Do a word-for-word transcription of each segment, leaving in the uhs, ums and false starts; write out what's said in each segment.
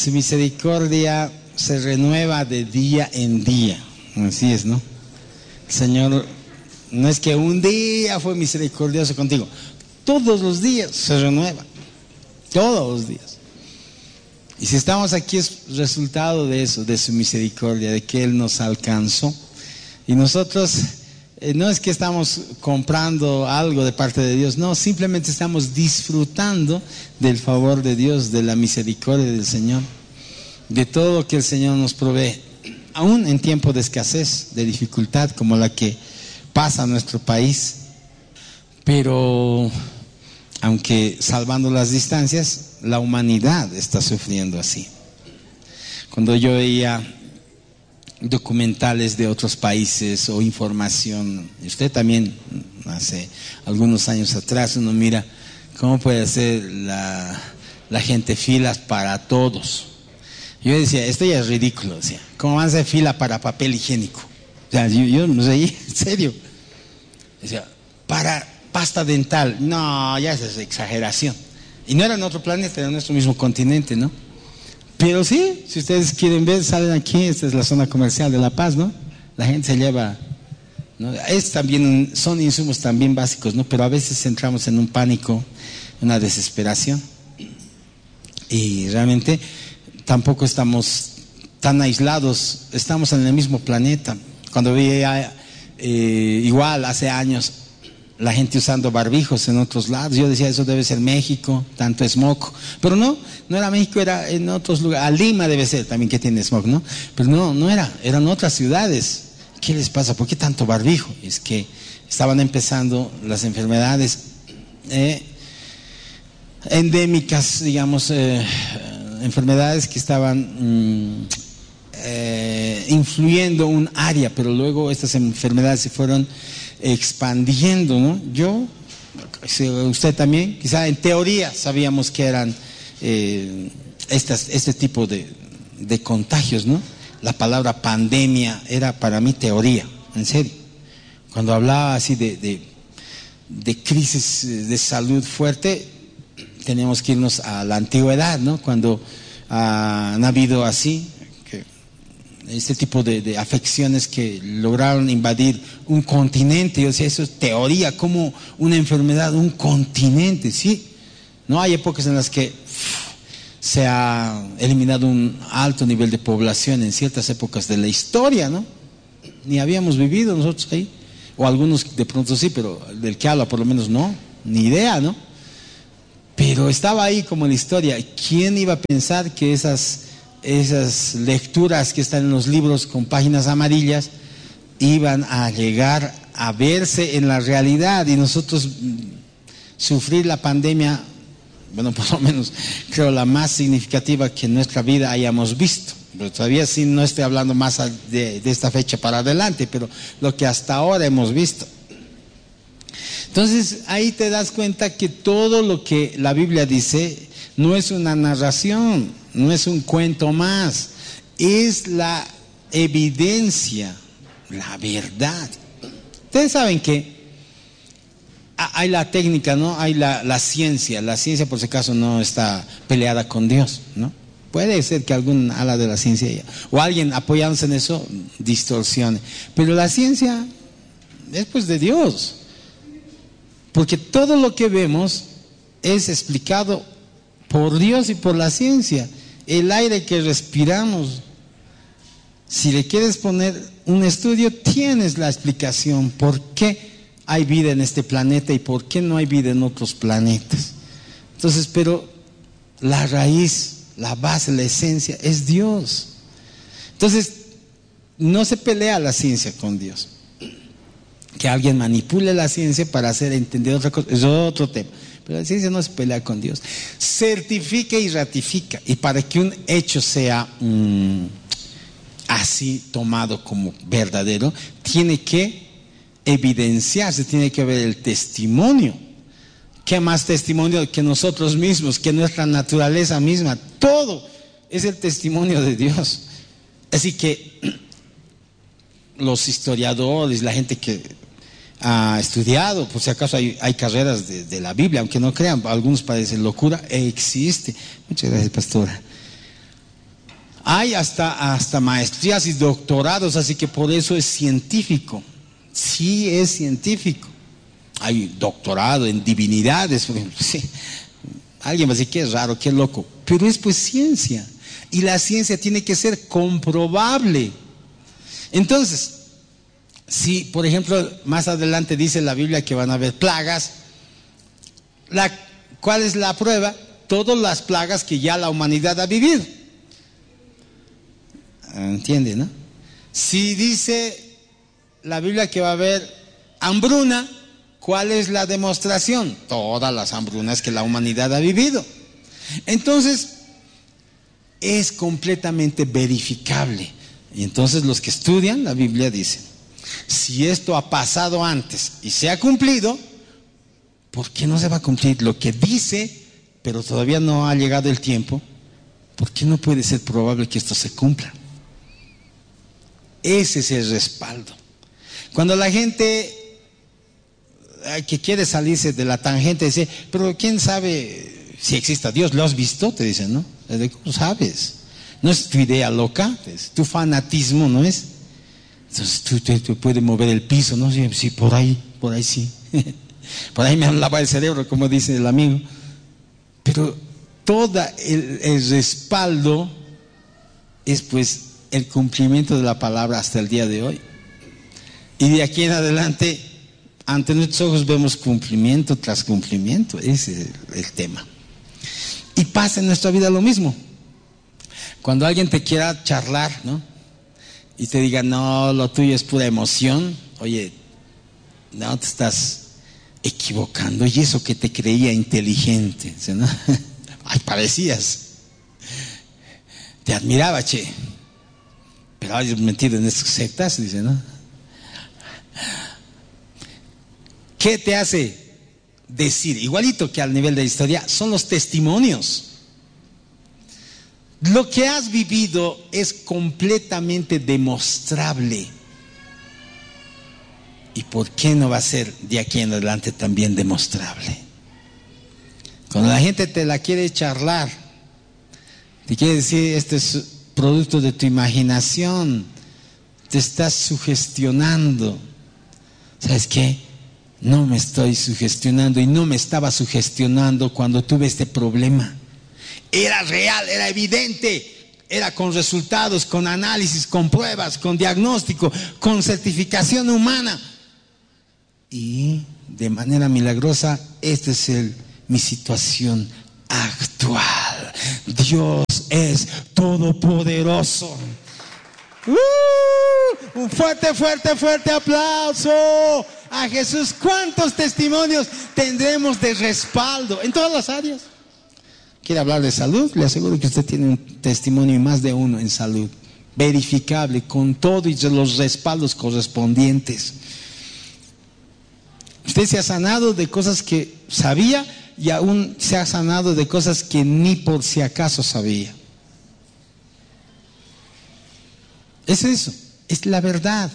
Su misericordia se renueva de día en día. Así es, ¿no? El Señor no es que un día fue misericordioso contigo. Todos los días se renueva. Todos los días. Y si estamos aquí es resultado de eso, de su misericordia, de que Él nos alcanzó. Y nosotros eh, no es que estamos comprando algo de parte de Dios, no, simplemente estamos disfrutando del favor de Dios, de la misericordia del Señor, de todo lo que el Señor nos provee, aún en tiempos de escasez, de dificultad como la que pasa en nuestro país. Pero aunque salvando las distancias, la humanidad está sufriendo así. Cuando yo veía documentales de otros países o información, y usted también hace algunos años atrás, uno mira cómo puede hacer la, la gente filas para todos. Yo decía, esto ya es ridículo, decía, ¿cómo van a hacer fila para papel higiénico? O sea, yo, yo no sé, en serio. Decía, para pasta dental, no, ya es exageración. Y no era en otro planeta, era en nuestro mismo continente, ¿no? Pero sí, si ustedes quieren ver, salen aquí, esta es la zona comercial de La Paz, ¿no? La gente se lleva, ¿no? Es también, son insumos también básicos, ¿no? Pero a veces entramos en un pánico, una desesperación. Y realmente tampoco estamos tan aislados, estamos en el mismo planeta. Cuando veía eh, igual hace años la gente usando barbijos en otros lados, yo decía, eso debe ser México, tanto smog. Pero no, no era México, era en otros lugares. A Lima debe ser también que tiene smog, ¿no? Pero no, no era, eran otras ciudades. ¿Qué les pasa? ¿Por qué tanto barbijo? Es que estaban empezando las enfermedades eh, endémicas, digamos, eh, enfermedades que estaban mmm, eh, influyendo un área, pero luego estas enfermedades se fueron expandiendo, ¿no? Yo, usted también, quizá en teoría sabíamos que eran eh, estas, este tipo de, de contagios, ¿no? La palabra pandemia era para mí teoría, en serio. Cuando hablaba así de, de, de crisis de salud fuerte, teníamos que irnos a la antigüedad, ¿no? Cuando ah, han habido así este tipo de, de afecciones que lograron invadir un continente. Yo decía, eso es teoría, como una enfermedad, un continente, sí. No hay épocas en las que uff, se ha eliminado un alto nivel de población en ciertas épocas de la historia, ¿no? Ni habíamos vivido nosotros ahí, o algunos de pronto sí, pero del que habla por lo menos no, ni idea, ¿no? Pero estaba ahí como la historia. ¿Quién iba a pensar que esas esas lecturas que están en los libros con páginas amarillas iban a llegar a verse en la realidad y nosotros sufrir la pandemia, bueno, por lo menos creo la más significativa que en nuestra vida hayamos visto? Pero todavía sí no estoy hablando más de, de esta fecha para adelante, pero lo que hasta ahora hemos visto. Entonces ahí te das cuenta que todo lo que la Biblia dice no es una narración, no es un cuento más, es la evidencia, la verdad. Ustedes saben que hay la técnica, ¿no? Hay la, la ciencia. La ciencia, por si acaso, no está peleada con Dios, ¿no? Puede ser que algún ala de la ciencia o alguien apoyándose en eso distorsione, pero la ciencia es pues de Dios, porque todo lo que vemos es explicado por Dios y por la ciencia. El aire que respiramos, si le quieres poner un estudio, tienes la explicación por qué hay vida en este planeta y por qué no hay vida en otros planetas. Entonces, pero la raíz, la base, la esencia es Dios. Entonces, no se pelea la ciencia con Dios. Que alguien manipule la ciencia para hacer entender otra cosa, es otro tema. Pero la ciencia no se pelea con Dios. Certifica y ratifica. Y para que un hecho sea mmm, así tomado como verdadero, tiene que evidenciarse, tiene que haber el testimonio. ¿Qué más testimonio que nosotros mismos, que nuestra naturaleza misma? Todo es el testimonio de Dios. Así que los historiadores, la gente que ha estudiado, por si acaso hay, hay carreras de, de la Biblia, aunque no crean, algunos parecen locura, existe. Muchas gracias, pastora. Hay hasta, hasta maestrías y doctorados, así que por eso es científico. Sí, es científico. Hay doctorado en divinidades, por ejemplo. Sí. Alguien va a decir, qué raro, qué loco. Pero es pues ciencia. Y la ciencia tiene que ser comprobable. Entonces, si por ejemplo más adelante dice la Biblia que van a haber plagas, la, ¿cuál es la prueba? Todas las plagas que ya la humanidad ha vivido. ¿Entiende, no? Si dice la Biblia que va a haber hambruna, ¿cuál es la demostración? Todas las hambrunas que la humanidad ha vivido. Entonces, es completamente verificable. Y entonces los que estudian la Biblia dicen, si esto ha pasado antes y se ha cumplido, ¿por qué no se va a cumplir lo que dice, pero todavía no ha llegado el tiempo? ¿Por qué no puede ser probable que esto se cumpla? Ese es el respaldo. Cuando la gente que quiere salirse de la tangente dice, pero quién sabe si exista Dios, ¿lo has visto? Te dicen, ¿no? ¿Cómo sabes? No es tu idea loca, es tu fanatismo, ¿no es? Entonces tú te, te puedes mover el piso, ¿no? Sí, sí, por ahí, por ahí sí. Por ahí me han lavado el cerebro, como dice el amigo. Pero todo el, el respaldo es pues el cumplimiento de la palabra hasta el día de hoy. Y de aquí en adelante, ante nuestros ojos vemos cumplimiento tras cumplimiento. Ese es el, el tema. Y pasa en nuestra vida lo mismo. Cuando alguien te quiera charlar, ¿no? Y te diga, no, lo tuyo es pura emoción. Oye, no, te estás equivocando. Y eso que te creía inteligente, ¿no? Ay, parecías. Te admiraba, che. Pero hayas metido en esas sectas, dice, ¿no? ¿Qué te hace decir? Igualito que al nivel de la historia, son los testimonios. Lo que has vivido es completamente demostrable. ¿Y por qué no va a ser de aquí en adelante también demostrable? Cuando la gente te la quiere charlar, te quiere decir, este es producto de tu imaginación, te estás sugestionando. ¿Sabes qué? No me estoy sugestionando y no me estaba sugestionando cuando tuve este problema. Era real, era evidente, era con resultados, con análisis, con pruebas, con diagnóstico, con certificación humana. Y de manera milagrosa, esta es el, mi situación actual. Dios es todopoderoso. ¡Uh! Un fuerte, fuerte, fuerte aplauso a Jesús. ¿Cuántos testimonios tendremos de respaldo en todas las áreas? ¿Quiere hablar de salud? Le aseguro que usted tiene un testimonio y más de uno en salud, verificable, con todo y los respaldos correspondientes. Usted se ha sanado de cosas que sabía y aún se ha sanado de cosas que ni por si acaso sabía. Es eso, es la verdad.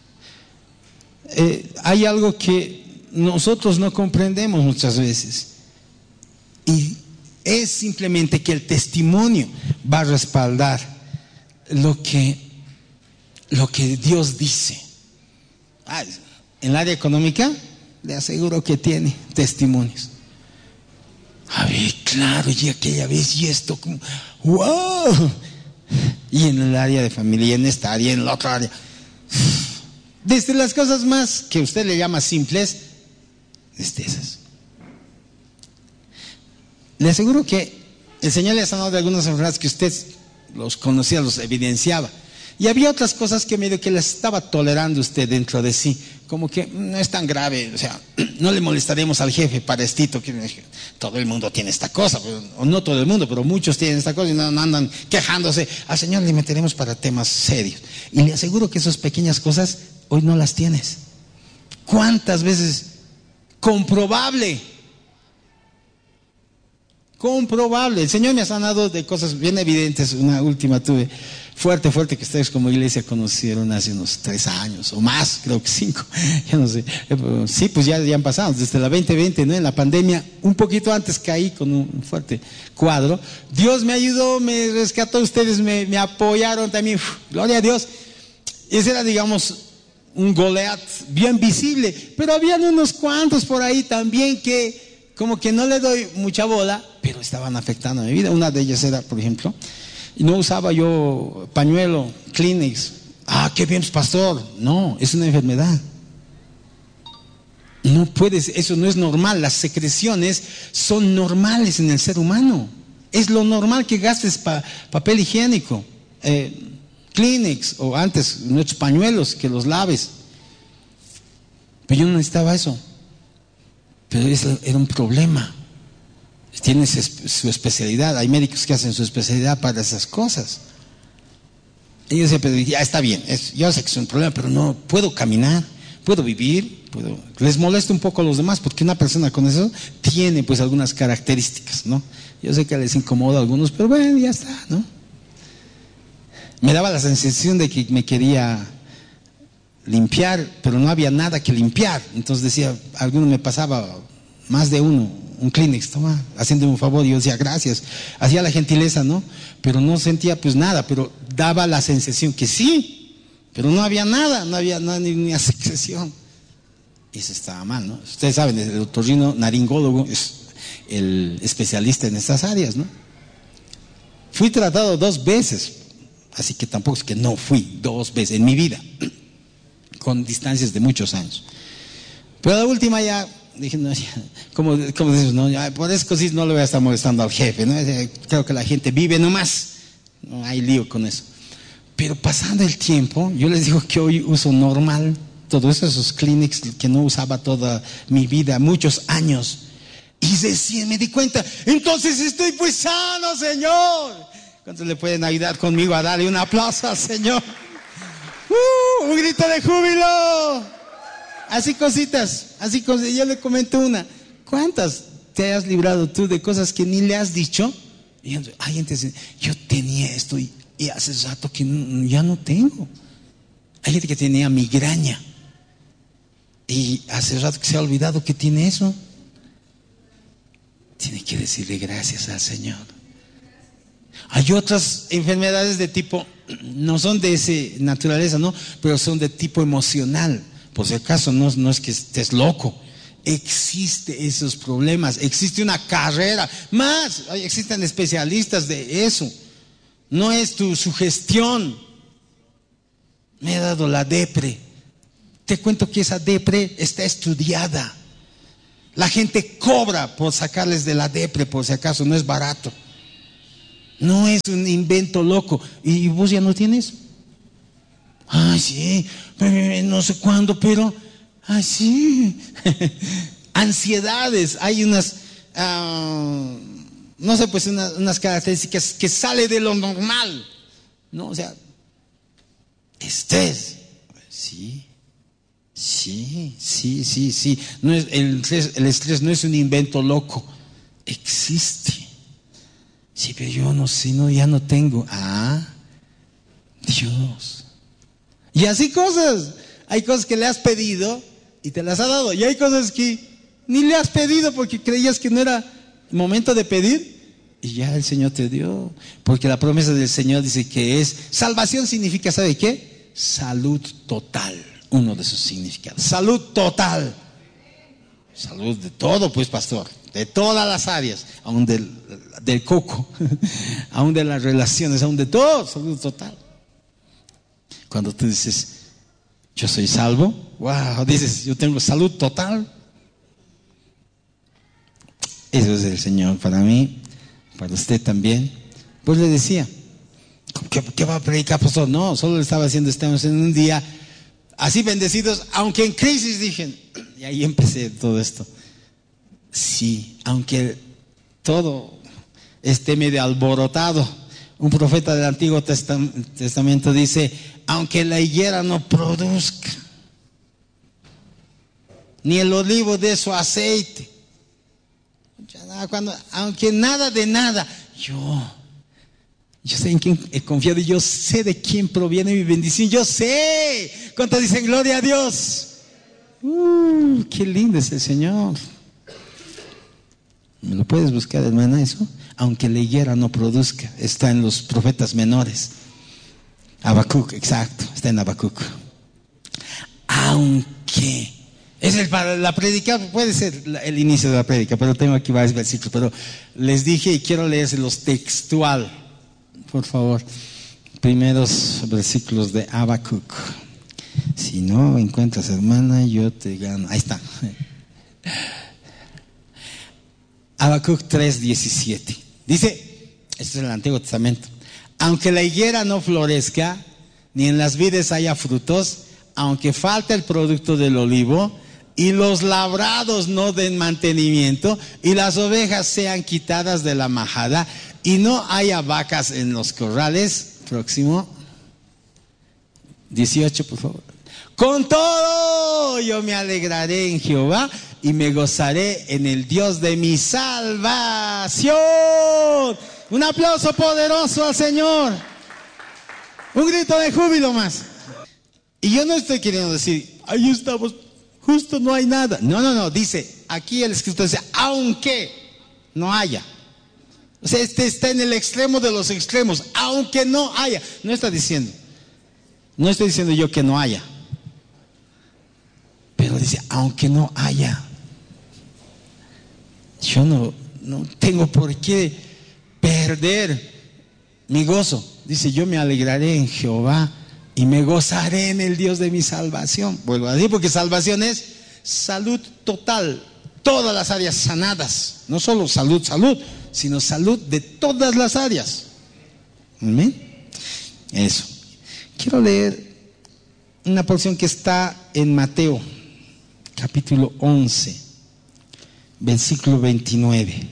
Eh, hay algo que nosotros no comprendemos muchas veces y es simplemente que el testimonio va a respaldar lo que, lo que Dios dice. Ah, en el área económica, le aseguro que tiene testimonios. A ver, claro, y aquella vez, y esto, como, ¡wow! Y en el área de familia, y en esta área, y en la otra área. Desde las cosas más que usted le llama simples, desde esas. Le aseguro que el Señor le ha sanado de algunas enfermedades que usted los conocía, los evidenciaba. Y había otras cosas que medio que las estaba tolerando usted dentro de sí. Como que no es tan grave, o sea, no le molestaremos al jefe para estito, que todo el mundo tiene esta cosa, o no todo el mundo, pero muchos tienen esta cosa y no, no andan quejándose. Al Señor le meteremos para temas serios. Y le aseguro que esas pequeñas cosas hoy no las tienes. ¿Cuántas veces? Comprobable. Comprobable. El Señor me ha sanado de cosas bien evidentes. Una última tuve fuerte, fuerte, que ustedes como iglesia conocieron hace unos tres años o más, creo que cinco. Ya no sé. Sí, pues ya, ya han pasado. Desde la veinte veinte, ¿no? En la pandemia, un poquito antes caí con un fuerte cuadro. Dios me ayudó, me rescató. Ustedes me, me apoyaron también. Uf, gloria a Dios. Ese era, digamos, un Goliat bien visible. Pero habían unos cuantos por ahí también que como que no le doy mucha bola, pero estaban afectando mi vida. Una de ellas era, por ejemplo, no usaba yo pañuelo, Kleenex. Ah, qué bien, pastor. No, es una enfermedad. No puedes, eso no es normal. Las secreciones son normales en el ser humano. Es lo normal que gastes pa, papel higiénico, eh, Kleenex, o antes nuestros pañuelos, que los laves. Pero yo no necesitaba eso. Pero eso era un problema. Tiene su especialidad. Hay médicos que hacen su especialidad para esas cosas. Y yo siempre ya está bien, es, yo sé que es un problema, pero no puedo caminar, puedo vivir, puedo. Les molesta un poco a los demás, porque una persona con eso tiene pues algunas características, ¿no? Yo sé que les incomoda a algunos, pero bueno, ya está, ¿no? Me daba la sensación de que me quería limpiar, pero no había nada que limpiar. Entonces decía, alguno me pasaba, más de uno, un Kleenex, toma, haciéndome un favor, y yo decía gracias, hacía la gentileza, ¿no? Pero no sentía pues nada, pero daba la sensación que sí, pero no había nada, no había nada, ni, ni secreción. Y eso estaba mal, ¿no? Ustedes saben, el otorrino naringólogo es el especialista en estas áreas, ¿no? Fui tratado dos veces, así que tampoco es que no fui, dos veces en mi vida, con distancias de muchos años. Pero la última ya dije, no, ya, como, como dices, no, ya, por esas cosas no le voy a estar molestando al jefe, ¿no? Creo que la gente vive nomás, no hay lío con eso. Pero pasando el tiempo, yo les digo que hoy uso normal todos esos Kleenex que no usaba toda mi vida, muchos años. Y recién me di cuenta, entonces estoy pues sano, Señor. ¿Cuántos le pueden ayudar conmigo a darle un aplauso al Señor? ¡Uh! Un grito de júbilo. Así cositas, así cositas. Yo le comento una. ¿Cuántas te has librado tú de cosas que ni le has dicho? Y yo, ay, entonces, yo tenía esto y, y hace rato que no, ya no tengo. Hay gente que tenía migraña y hace rato que se ha olvidado que tiene eso. Tiene que decirle gracias al Señor. Hay otras enfermedades de tipo, no son de esa naturaleza, ¿no? Pero son de tipo emocional. Por si acaso, no, no es que estés loco. Existen esos problemas, existe una carrera, más, existen especialistas de eso. No es tu sugestión. Me ha dado la depre. Te cuento que esa depre está estudiada. La gente cobra por sacarles de la depre, por si acaso, no es barato. No es un invento loco. ¿Y vos ya no tienes? Ay, sí, no sé cuándo, pero, ay, sí. Ansiedades, hay unas, uh, no sé, pues unas, unas características que sale de lo normal, ¿no? O sea, estrés, sí, sí, sí, sí, sí. No es, el, estrés, el estrés no es un invento loco, existe. Sí, pero yo no sé, no, ya no tengo. Ah, Dios. Y así cosas, hay cosas que le has pedido y te las ha dado, y hay cosas que ni le has pedido porque creías que no era momento de pedir y ya el Señor te dio, porque la promesa del Señor dice que es, salvación significa, ¿sabe qué? Salud total, uno de sus significados, salud total, salud de todo pues, pastor, de todas las áreas, aún del, del coco, aún de las relaciones, aún de todo, salud total. Cuando tú dices, yo soy salvo, wow, dices, yo tengo salud total. Eso es el Señor para mí, para usted también. Pues le decía, ¿qué, qué va a predicar, pastor? No, solo le estaba haciendo, estamos en un día así bendecidos, aunque en crisis, dije, y ahí empecé todo esto. Sí, aunque todo esté medio alborotado, un profeta del Antiguo Testamento dice, aunque la higuera no produzca, ni el olivo de su aceite, Ya nada, cuando, aunque nada de nada, yo, yo sé en quién he confiado y yo sé de quién proviene mi bendición. Yo sé. ¿Cuántos dicen gloria a Dios? Uh, qué lindo es el Señor. ¿Me lo puedes buscar, hermana, eso? Aunque la higuera no produzca, está en los profetas menores. Habacuc, exacto, está en Habacuc. Aunque, es el para la prédica, puede ser el inicio de la prédica, pero tengo aquí varios versículos, pero les dije y quiero leérselos textual, por favor. Primeros versículos de Habacuc. Si no encuentras, hermana, yo te gano. Ahí está. Habacuc tres diecisiete. Dice, esto es el Antiguo Testamento: aunque la higuera no florezca, ni en las vides haya frutos, aunque falte el producto del olivo, y los labrados no den mantenimiento, y las ovejas sean quitadas de la majada, y no haya vacas en los corrales. Próximo. dieciocho, por favor. Con todo yo me alegraré en Jehová y me gozaré en el Dios de mi salvación. Un aplauso poderoso al Señor. Un grito de júbilo más. Y yo no estoy queriendo decir, ahí estamos, justo no hay nada. No, no, no, dice, aquí el escritor dice, aunque no haya. O sea, este está en el extremo de los extremos, aunque no haya. No está diciendo, no estoy diciendo yo que no haya. Pero dice, aunque no haya, yo no, no tengo por qué perder mi gozo. Dice, yo me alegraré en Jehová y me gozaré en el Dios de mi salvación. Vuelvo a decir, porque salvación es salud total, todas las áreas sanadas. No solo salud, salud, sino salud de todas las áreas. ¿Amén? Eso. Quiero leer una porción que está en Mateo capítulo once, versículo veintinueve.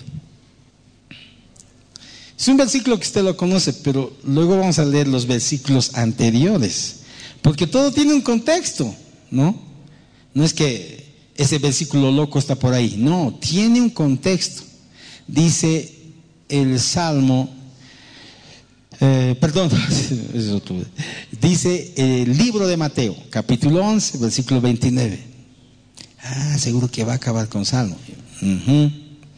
Es un versículo que usted lo conoce, pero luego vamos a leer los versículos anteriores, porque todo tiene un contexto, ¿no? No es que ese versículo loco está por ahí, no, tiene un contexto. Dice el Salmo, eh, perdón, dice el libro de Mateo, capítulo once, versículo veintinueve. Ah, seguro que va a acabar con Salmo. Uh-huh.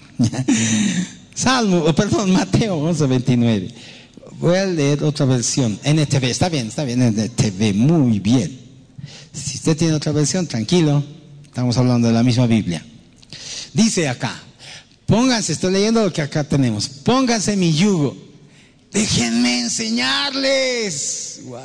Salmo, oh, perdón, Mateo once, veintinueve. Voy a leer otra versión. N T V, está bien, está bien, N T V, muy bien. Si usted tiene otra versión, tranquilo, estamos hablando de la misma Biblia. Dice acá, pónganse, estoy leyendo lo que acá tenemos, pónganse mi yugo, déjenme enseñarles. Wow.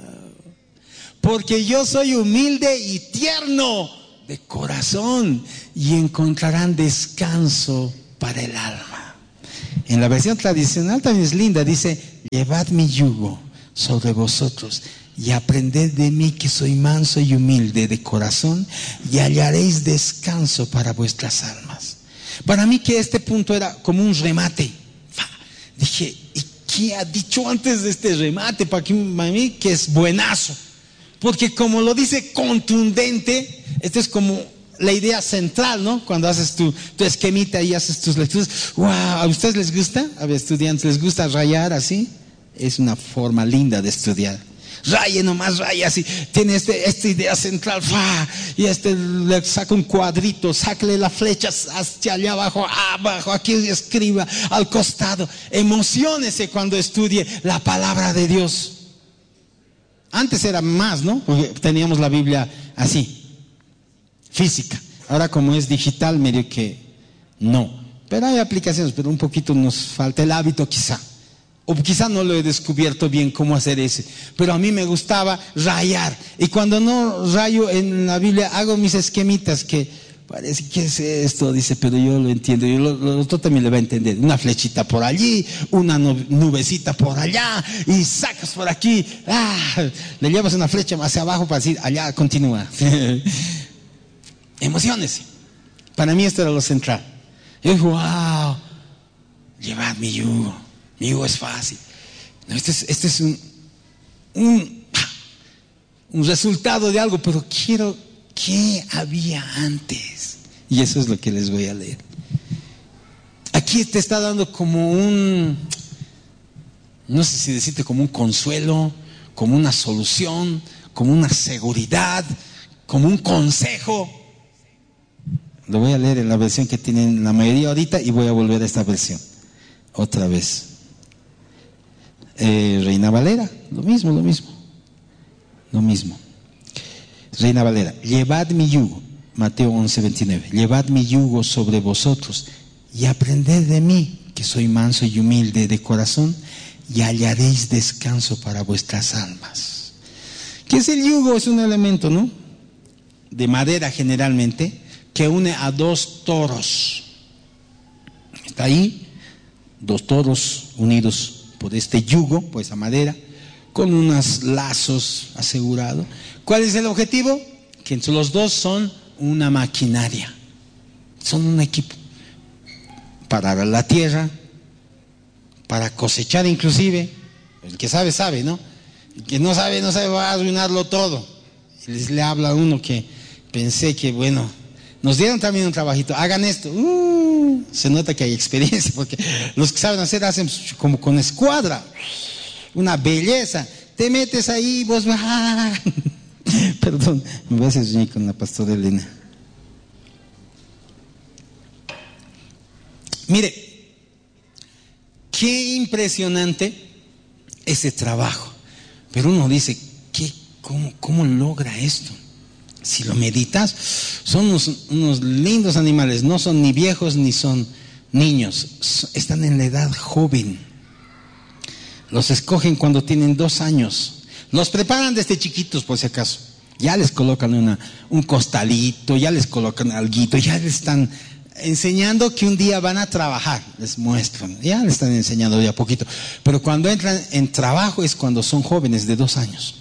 Porque yo soy humilde y tierno de corazón, y encontrarán descanso para el alma. En la versión tradicional también es linda, dice, llevad mi yugo sobre vosotros y aprended de mí, que soy manso y humilde de corazón, y hallaréis descanso para vuestras almas. Para mí que este punto era como un remate. Dije, ¿y qué ha dicho antes de este remate? Para mí que es buenazo, porque como lo dice contundente, esta es como la idea central, ¿no? Cuando haces tu, tu esquemita y haces tus lecturas. ¡Wow! ¿A ustedes les gusta? A los estudiantes les gusta rayar así. Es una forma linda de estudiar. Raye nomás, raye así. Tiene este, esta idea central. ¡Fua! Y este le saca un cuadrito, sácale la flecha hacia allá abajo, abajo, aquí escriba, al costado. Emociónese cuando estudie la palabra de Dios. Antes era más, ¿no? Porque teníamos la Biblia así, física. Ahora como es digital, medio que no. Pero hay aplicaciones, pero un poquito nos falta el hábito quizá. O quizá no lo he descubierto bien cómo hacer ese. Pero a mí me gustaba rayar. Y cuando no rayo en la Biblia, hago mis esquemitas que parece que es esto, dice, pero yo lo entiendo. Y lo, lo otro también le va a entender. Una flechita por allí, una nubecita por allá, y sacas por aquí. Ah, le llevas una flecha hacia abajo para decir, allá continúa. Emociones. Para mí esto era lo central. Yo dije, wow, llevad mi yugo. Mi yugo es fácil. No, este es, este es un, un, un resultado de algo, pero quiero, ¿qué había antes? Y eso es lo que les voy a leer. aquí te está dando como un, no sé si decirte como un consuelo, como una solución, como una seguridad, como un consejo. Lo voy a leer en la versión que tienen la mayoría ahorita y voy a volver a esta versión otra vez. Eh, Reina Valera, lo mismo, lo mismo, lo mismo. Reina Valera, llevad mi yugo, Mateo once veintinueve, llevad mi yugo sobre vosotros y aprended de mí, que soy manso y humilde de corazón, y hallaréis descanso para vuestras almas. ¿Qué es el yugo? Es un elemento, ¿no?, de madera generalmente, que une a dos toros. Está ahí, dos toros unidos por este yugo, por esa madera, con unos lazos asegurados. ¿Cuál es el objetivo? Que entre los dos son una maquinaria, son un equipo para arar la tierra, para cosechar inclusive. El que sabe, sabe, ¿no? El que no sabe, no sabe, va a arruinarlo todo. Y les le habla a uno que pensé que, bueno, nos dieron también un trabajito, hagan esto. Uh, se nota que hay experiencia, porque los que saben hacer hacen como con escuadra, una belleza. Te metes ahí, vos vas. Perdón, me voy a hacer reír con la pastora Elena. Mire, qué impresionante ese trabajo. Pero uno dice, ¿qué, cómo, ¿cómo logra esto? Si lo meditas, son unos, unos lindos animales, no son ni viejos ni son niños, están en la edad joven. Los escogen cuando tienen dos años, los preparan desde chiquitos por si acaso, ya les colocan una, un costalito, ya les colocan alguito, ya les están enseñando que un día van a trabajar, les muestran, ya les están enseñando ya poquito, pero cuando entran en trabajo es cuando son jóvenes de dos años.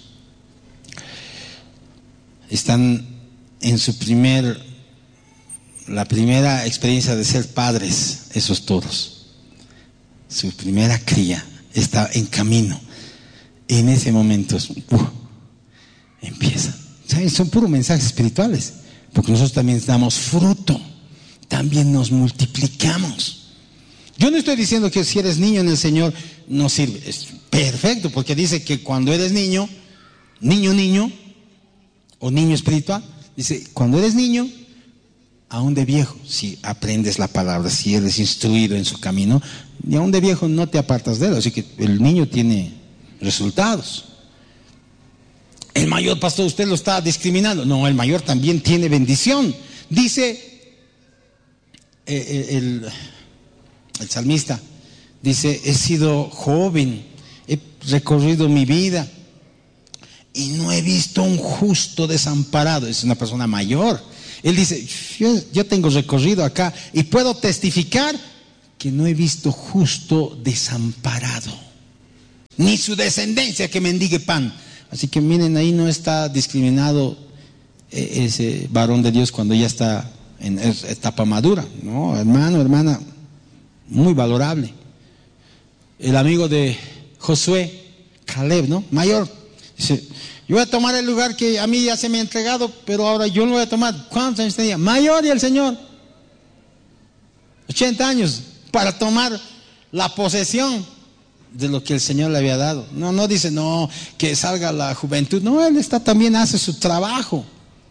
Están en su primer, la primera experiencia de ser padres, esos toros. Su primera cría está en camino. En ese momento uh, empieza. ¿Saben? Son puros mensajes espirituales, porque nosotros también damos fruto, también nos multiplicamos. Yo no estoy diciendo que si eres niño en el Señor no sirve. Es perfecto, porque dice que cuando eres niño, niño, niño, o niño espiritual, dice, cuando eres niño, aún de viejo, si aprendes la palabra, si eres instruido en su camino, y aún de viejo no te apartas de él. Así que el niño tiene resultados. El mayor, pastor, usted lo está discriminando. No, el mayor también tiene bendición. Dice eh, el, el salmista, dice, he sido joven, he recorrido mi vida y no he visto un justo desamparado. Es una persona mayor. Él dice, yo, yo tengo recorrido acá y puedo testificar que no he visto justo desamparado, ni su descendencia que mendigue pan. Así que miren, ahí no está discriminado ese varón de Dios cuando ya está en etapa madura. No, hermano, hermana, muy valorable. El amigo de Josué, Caleb, ¿no? Mayor, dice, yo voy a tomar el lugar que a mí ya se me ha entregado, pero ahora yo lo voy a tomar. ¿Cuántos años tenía? Mayor y el Señor. ochenta años para tomar la posesión de lo que el Señor le había dado. No, no dice, no, que salga la juventud. No, él está también hace su trabajo.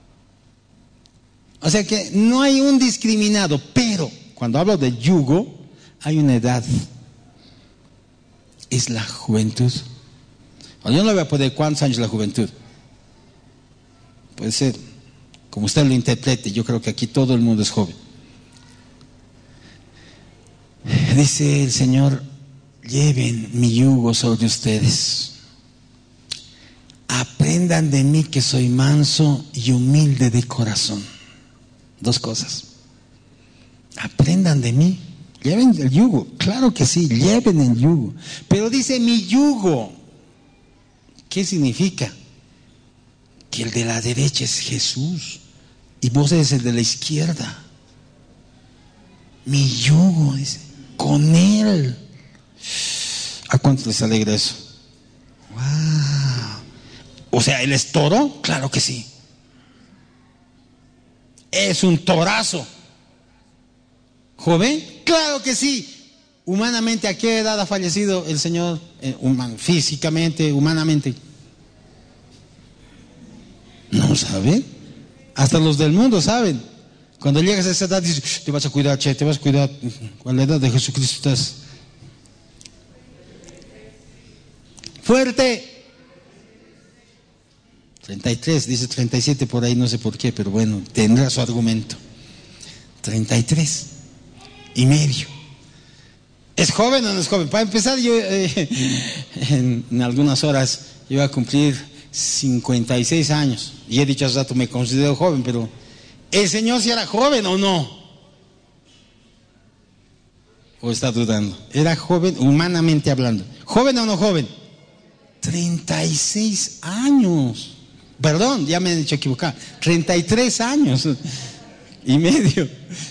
O sea que no hay un discriminado, pero cuando hablo de yugo, hay una edad. Es la juventud. Yo no le voy a poner cuántos años la juventud. Puede ser como usted lo interprete. Yo creo que aquí todo el mundo es joven. Dice el Señor, lleven mi yugo sobre ustedes. Aprendan de mí que soy manso y humilde de corazón. Dos cosas. Aprendan de mí. Lleven el yugo. Claro que sí, lleven el yugo. Pero dice mi yugo. ¿Qué significa? Que el de la derecha es Jesús y vos eres el de la izquierda. Mi yugo, dice, con Él. ¿A cuántos les alegra eso? ¡Wow! O sea, ¿Él es toro? Claro que sí. Es un torazo. ¿Joven? Claro que sí. Humanamente, ¿a qué edad ha fallecido el Señor? Eh, human, físicamente, humanamente. No saben. Hasta los del mundo saben. Cuando llegas a esa edad, dices, te vas a cuidar, che, te vas a cuidar. A la edad de Jesucristo estás fuerte. treinta y tres, dice treinta y siete por ahí, no sé por qué, pero bueno, tendrá su argumento. treinta y tres y medio. ¿Es joven o no es joven? Para empezar, yo eh, en, en algunas horas yo voy a cumplir cincuenta y seis años. Y he dicho hace rato, me considero joven, pero ¿el Señor si era joven o no? ¿O está dudando? Era joven, humanamente hablando. ¿Joven o no joven? treinta y seis años. Perdón, ya me he dicho equivocado. treinta y tres años y medio.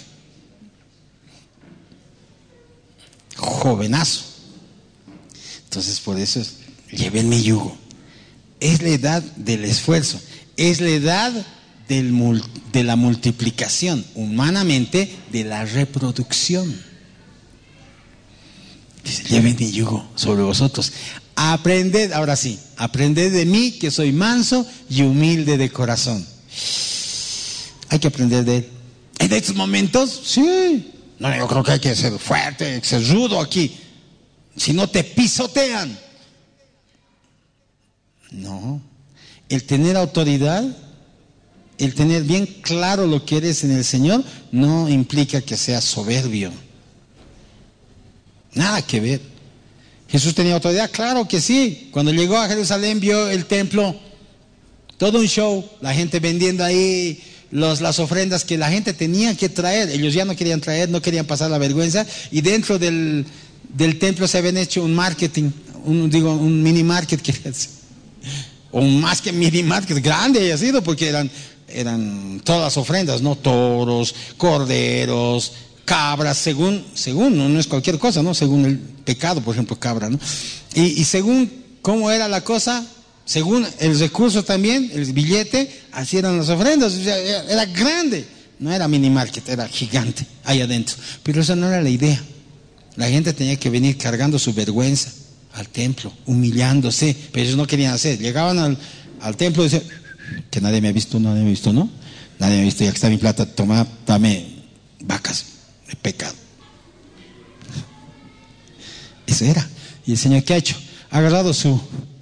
Jovenazo. Entonces, por eso es, lleven mi yugo. Es la edad del esfuerzo, es la edad del, de la multiplicación, humanamente de la reproducción. Dice, lleven mi yugo sobre vosotros. Aprended, ahora sí, aprended de mí que soy manso y humilde de corazón. Hay que aprender de él. En estos momentos, sí. No, yo creo que hay que ser fuerte, ser rudo aquí. Si no te pisotean. No. El tener autoridad, el tener bien claro lo que eres en el Señor, no implica que seas soberbio. Nada que ver. Jesús tenía autoridad, claro que sí. Cuando llegó a Jerusalén vio el templo, todo un show, la gente vendiendo ahí los, las ofrendas que la gente tenía que traer. Ellos ya no querían traer, no querían pasar la vergüenza. Y dentro del, del templo se habían hecho un marketing, un, digo, un mini market, o más que mini market, grande haya sido, porque eran, eran todas las ofrendas, ¿no? Toros, corderos, cabras, según, según, no, no es cualquier cosa, ¿no? Según el pecado, por ejemplo, cabra, ¿no? Y, y según cómo era la cosa, según el recurso también, el billete, así eran las ofrendas. O sea, era, era grande, no era mini market, era gigante ahí adentro. Pero esa no era la idea. La gente tenía que venir cargando su vergüenza al templo, humillándose, pero ellos no querían hacer. Llegaban al, al templo y decían, que nadie me ha visto, nadie me ha visto, ¿no? Nadie me ha visto, ya que está mi plata, toma, dame vacas. Pecado. Eso era. Y el Señor, ¿qué ha hecho? Ha agarrado su,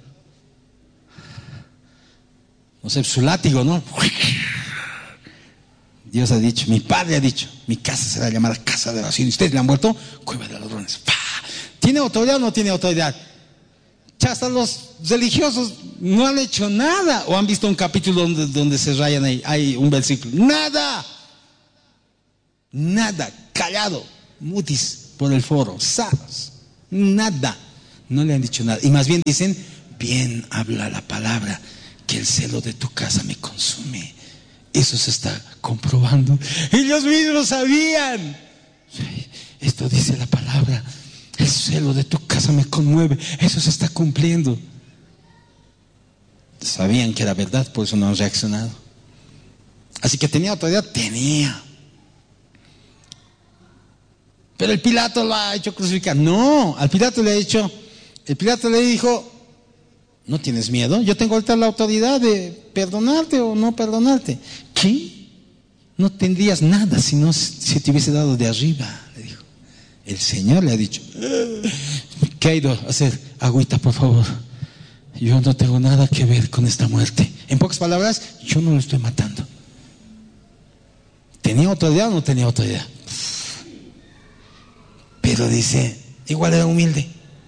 no sé, su látigo, ¿no? Dios ha dicho, mi Padre ha dicho, mi casa será llamada casa de oración. Y ustedes le han vuelto cueva de ladrones. ¡Pah! ¿Tiene autoridad o no tiene autoridad? Ya hasta los religiosos no han hecho nada. ¿O han visto un capítulo donde, donde se rayan ahí? Hay un versículo. Nada. Nada. Callado, mutis por el foro, sanos, nada, no le han dicho nada, y más bien dicen, bien habla la palabra, que el celo de tu casa me consume. Eso se está comprobando, ellos mismos sabían, esto dice la palabra, el celo de tu casa me conmueve, eso se está cumpliendo. Sabían que era verdad, por eso no han reaccionado. Así que tenía autoridad, tenía. Pero el Pilato lo ha hecho crucificar. No, al Pilato le ha hecho, el Pilato le dijo, ¿no tienes miedo? Yo tengo ahorita la autoridad de perdonarte o no perdonarte. ¿Qué? No tendrías nada si no si te hubiese dado de arriba, le dijo. El Señor le ha dicho, ¿qué ha ido a hacer? Agüita, por favor. Yo no tengo nada que ver con esta muerte. En pocas palabras, yo no lo estoy matando. ¿Tenía autoridad o no tenía autoridad? Pero dice, igual era humilde.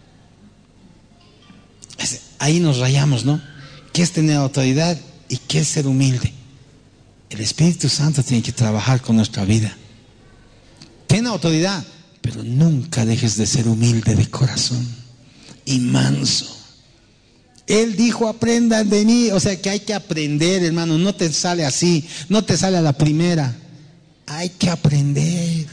Ahí nos rayamos, ¿no? ¿Qué es tener autoridad y qué es ser humilde? El Espíritu Santo tiene que trabajar con nuestra vida. Ten autoridad, pero nunca dejes de ser humilde de corazón y manso. Él dijo, aprendan de mí. O sea que hay que aprender, hermano. No te sale así, no te sale a la primera. Hay que aprender.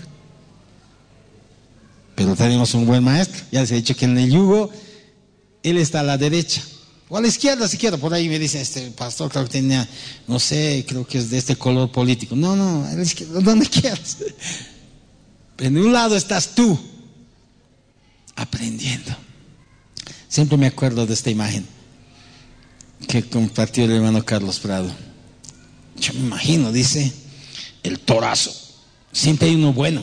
Pero tenemos un buen maestro. Ya les he dicho que en el yugo él está a la derecha o a la izquierda, si quiero. Por ahí me dice este pastor, creo que tenía, no sé, creo que es de este color político. No, no, a la izquierda, donde quieras. En un lado estás tú, aprendiendo. Siempre me acuerdo de esta imagen que compartió el hermano Carlos Prado. Yo me imagino, dice, el torazo. Siempre hay uno bueno.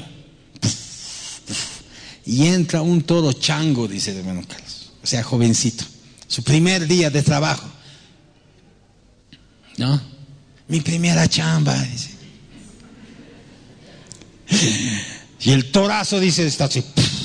Y entra un toro chango, dice el hermano Carlos. O sea, jovencito. Su primer día de trabajo. ¿No? Mi primera chamba, dice. Y el torazo, dice, está así.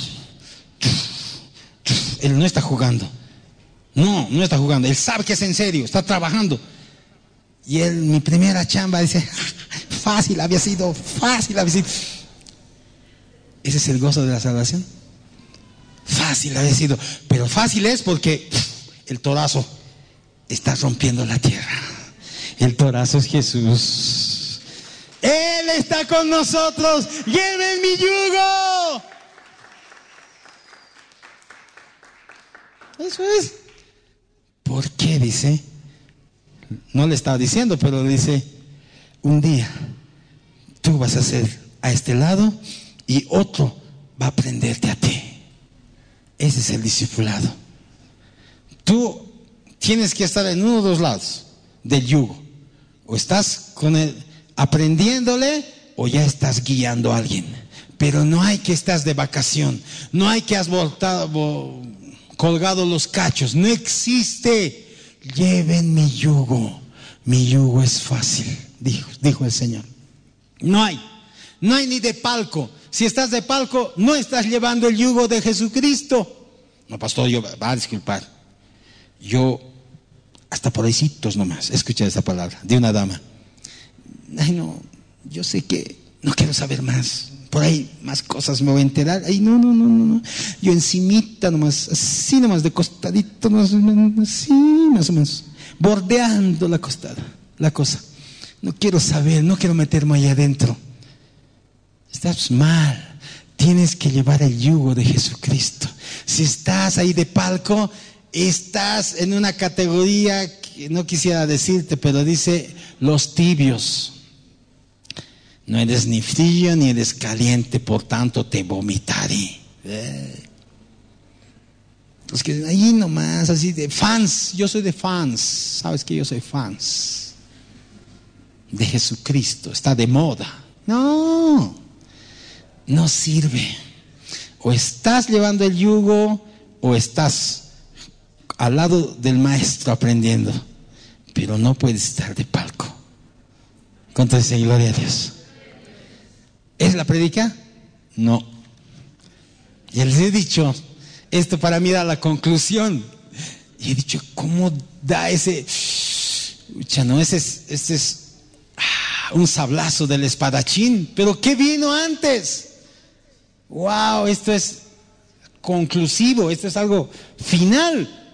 Él no está jugando. No, no está jugando. Él sabe que es en serio, está trabajando. Y él, mi primera chamba, dice, fácil había sido, fácil había sido. Ese es el gozo de la salvación. Fácil había sido. Pero fácil es porque el torazo está rompiendo la tierra. El torazo es Jesús. Él está con nosotros. Lleven mi yugo. Eso es. ¿Por qué? Dice. No le estaba diciendo, pero dice, un día tú vas a ser a este lado y otro va a aprenderte a ti. Ese es el discipulado. Tú tienes que estar en uno de los lados del yugo. O estás con él aprendiéndole o ya estás guiando a alguien. Pero no hay que estás de vacación. No hay que has voltado, colgado los cachos. No existe. Lleven mi yugo. Mi yugo es fácil, dijo, dijo el Señor. No hay. No hay ni de palco. Si estás de palco, no estás llevando el yugo de Jesucristo. No, pastor, yo va a disculpar. Yo, hasta por ahícitos nomás, escuché esa palabra de una dama. Ay, no, yo sé que no quiero saber más. Por ahí más cosas me voy a enterar. Ay, no, no, no, no, no. Yo encimita nomás, así nomás de costadito, así más o menos, bordeando la costada, la cosa. No quiero saber, no quiero meterme ahí adentro. Estás mal. Tienes que llevar el yugo de Jesucristo. Si estás ahí de palco, estás en una categoría que no quisiera decirte, pero dice los tibios. No eres ni frío ni eres caliente, por tanto te vomitaré. Eh. Los que ahí nomás, así de fans, yo soy de fans, sabes que yo soy fans de Jesucristo, está de moda. No, no sirve. O estás llevando el yugo o estás al lado del maestro aprendiendo, pero no puedes estar de palco. ¿Cuánto dice gloria a Dios? ¿Es la predica? No. Y les he dicho, esto para mí da la conclusión. Y he dicho, ¿cómo da ese? Ucha, no, ese es, ese es ah, un sablazo del espadachín. Pero ¿qué vino antes? Wow, esto es conclusivo, esto es algo final.